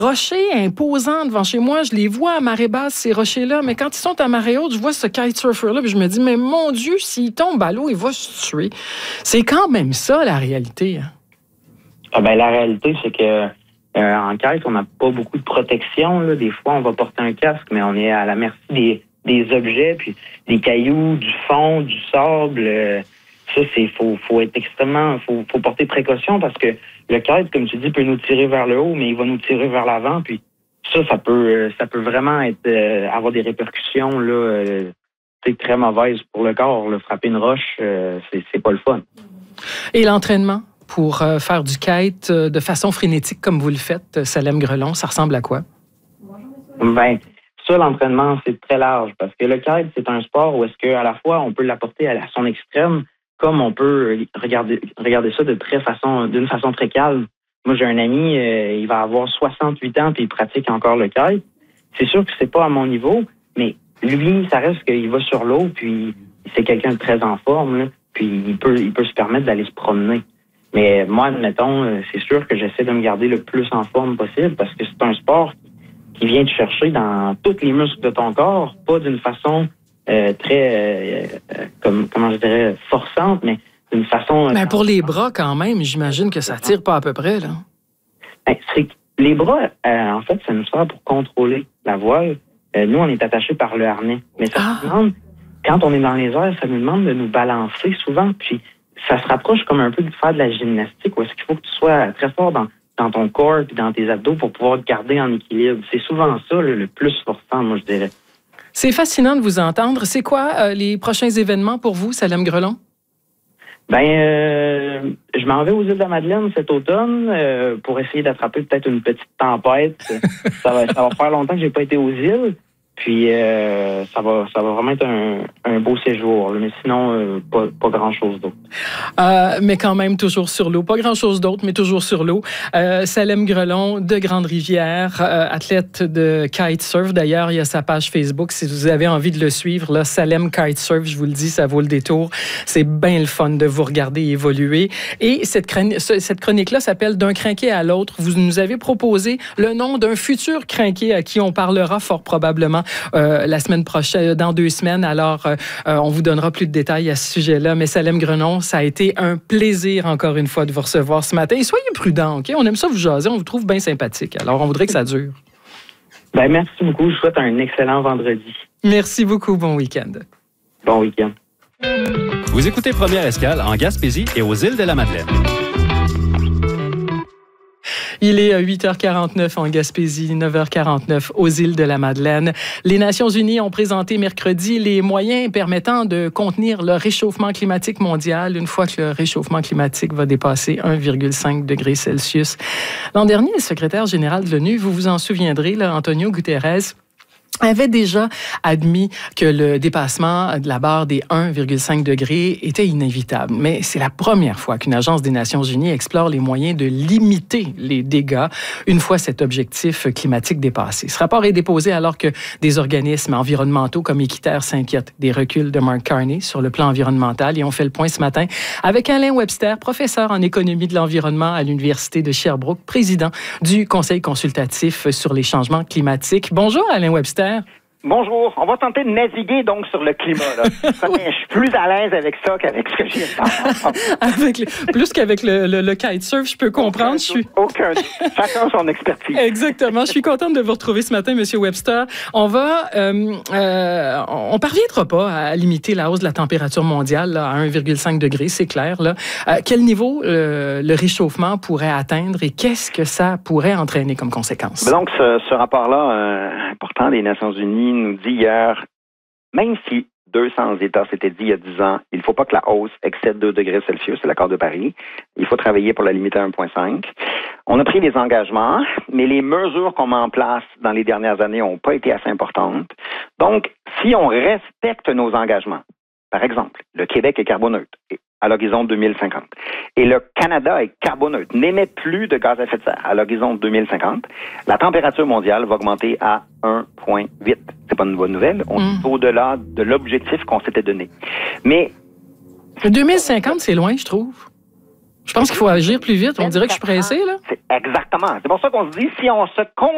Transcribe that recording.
rochers imposants devant chez moi. Je les vois à marée basse, ces rochers-là. Mais quand ils sont à marée haute, je vois ce kitesurfer-là, puis je me dis, mais mon Dieu, s'il tombe à l'eau, il va se tuer. C'est quand même ça, la réalité. Hein? Ah ben, la réalité, c'est que en kite, on n'a pas beaucoup de protection. Là. Des fois, on va porter un casque, mais on est à la merci des objets, puis des cailloux, du fond, du sable. Ça, faut être extrêmement, faut porter précaution parce que le kite, comme tu dis, peut nous tirer vers le haut, mais il va nous tirer vers l'avant. Puis ça peut vraiment avoir des répercussions là, très mauvaises pour le corps. Là. Frapper une roche, c'est pas le fun. Et l'entraînement pour faire du kite de façon frénétique comme vous le faites, Salem Grelon, ça ressemble à quoi? Ben, ça, l'entraînement, c'est très large parce que le kite, c'est un sport où est-ce qu'à la fois, on peut l'apporter à son extrême, comme on peut regarder ça d'une façon très calme. Moi, j'ai un ami, il va avoir 68 ans puis il pratique encore le kite. C'est sûr que c'est pas à mon niveau, mais lui, ça reste qu'il va sur l'eau puis c'est quelqu'un de très en forme, là, puis il peut se permettre d'aller se promener. Mais moi, admettons, c'est sûr que j'essaie de me garder le plus en forme possible parce que c'est un sport qui vient te chercher dans tous les muscles de ton corps, pas d'une façon très, comment je dirais, forçante, mais d'une façon... Ben pour les bras, quand même, j'imagine que ça tire pas à peu près, là. Ben, les bras, en fait, ça nous sert pour contrôler la voile. Nous, on est attachés par le harnais. Mais ça nous demande, quand on est dans les airs, ça nous demande de nous balancer souvent, puis ça se rapproche comme un peu de faire de la gymnastique, où est-ce qu'il faut que tu sois très fort dans ton corps puis dans tes abdos pour pouvoir te garder en équilibre. C'est souvent ça, le plus forçant, moi, je dirais. C'est fascinant de vous entendre. C'est quoi les prochains événements pour vous, Salem Grelon? Ben, je m'en vais aux îles de la Madeleine cet automne pour essayer d'attraper peut-être une petite tempête. ça va faire longtemps que j'ai pas été aux îles. Puis ça va vraiment être un beau séjour. Là. Mais sinon, pas grand-chose d'autre. Mais quand même, toujours sur l'eau. Pas grand-chose d'autre, mais toujours sur l'eau. Salem Grelon de Grande-Rivière, athlète de kitesurf. D'ailleurs, il y a sa page Facebook. Si vous avez envie de le suivre, là, Salem Kitesurf, je vous le dis, ça vaut le détour. C'est bien le fun de vous regarder évoluer. Et cette chronique-là s'appelle « D'un crinqué à l'autre ». Vous nous avez proposé le nom d'un futur crinqué à qui on parlera fort probablement la semaine prochaine, dans 2 semaines. Alors, on vous donnera plus de détails à ce sujet-là. Mais Salem Grelon, ça a été un plaisir, encore une fois, de vous recevoir ce matin. Et soyez prudents, OK? On aime ça vous jaser, on vous trouve bien sympathique. Alors, on voudrait que ça dure. Ben, merci beaucoup. Je vous souhaite un excellent vendredi. Merci beaucoup. Bon week-end. Bon week-end. Vous écoutez Première Escale en Gaspésie et aux îles de la Madeleine. Il est 8h49 en Gaspésie, 9h49 aux îles de la Madeleine. Les Nations unies ont présenté mercredi les moyens permettant de contenir le réchauffement climatique mondial une fois que le réchauffement climatique va dépasser 1,5 degré Celsius. L'an dernier, le secrétaire général de l'ONU, vous vous en souviendrez, là, Antonio Guterres, avait déjà admis que le dépassement de la barre des 1,5 degrés était inévitable. Mais c'est la première fois qu'une agence des Nations unies explore les moyens de limiter les dégâts une fois cet objectif climatique dépassé. Ce rapport est déposé alors que des organismes environnementaux comme Équiterre s'inquiètent des reculs de Mark Carney sur le plan environnemental. Et on fait le point ce matin avec Alain Webster, professeur en économie de l'environnement à l'Université de Sherbrooke, président du Conseil consultatif sur les changements climatiques. Bonjour Alain Webster. Bonjour. On va tenter de naviguer donc sur le climat. Là. Je suis plus à l'aise avec ça qu'avec ce que j'ai plus qu'avec le kitesurf, je peux comprendre. Aucun. Chacun son expertise. Exactement. Je suis contente de vous retrouver ce matin, Monsieur Webster. On parviendra pas à limiter la hausse de la température mondiale là, à 1,5 degré, c'est clair. Là. Quel niveau le réchauffement pourrait atteindre et qu'est-ce que ça pourrait entraîner comme conséquence? Donc, ce rapport-là important des Nations unies nous dit hier, même si 200 États s'étaient dit il y a 10 ans, il ne faut pas que la hausse excède 2 degrés Celsius, c'est l'accord de Paris. Il faut travailler pour la limiter à 1,5. On a pris des engagements, mais les mesures qu'on met en place dans les dernières années n'ont pas été assez importantes. Donc, si on respecte nos engagements, par exemple, le Québec est carboneutre à l'horizon 2050. Et le Canada est carboneutre, n'émet plus de gaz à effet de serre à l'horizon 2050. La température mondiale va augmenter à 1,8. C'est pas une bonne nouvelle. On est au-delà de l'objectif qu'on s'était donné. Mais 2050, c'est loin, je trouve. Je pense qu'il faut agir plus vite. On dirait que je suis pressé, là. Exactement. C'est pour ça qu'on se dit, si on se